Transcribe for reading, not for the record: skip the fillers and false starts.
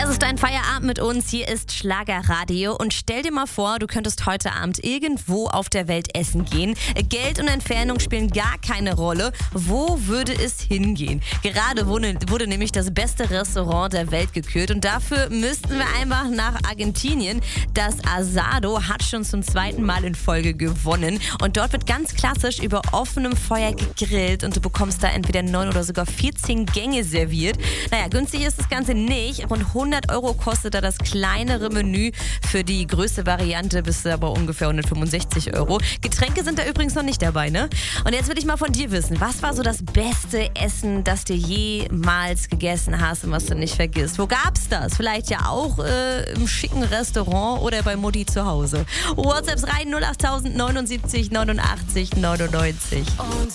Das ist dein Feierabend mit uns. Hier ist Schlagerradio. Und stell dir mal vor, du könntest heute Abend irgendwo auf der Welt essen gehen. Geld und Entfernung spielen gar keine Rolle. Wo würde es hingehen? Gerade wurde nämlich das beste Restaurant der Welt gekürt. Und dafür müssten wir einfach nach Argentinien. Das Asado hat schon zum 2. Mal in Folge gewonnen. Und dort wird ganz klassisch über offenem Feuer gegrillt. Und du bekommst da entweder 9 oder sogar 14 Gänge serviert. Naja, günstig ist das Ganze nicht. Rund 100 Euro kostet da das kleinere Menü. Für die größte Variante bist du aber ungefähr 165 Euro. Getränke sind da übrigens noch nicht dabei, ne? Und jetzt will ich mal von dir wissen, was war so das beste Essen, das du jemals gegessen hast und was du nicht vergisst? Wo gab's das? Vielleicht ja auch im schicken Restaurant oder bei Mutti zu Hause. WhatsApps rein 08000 79 89 99. Und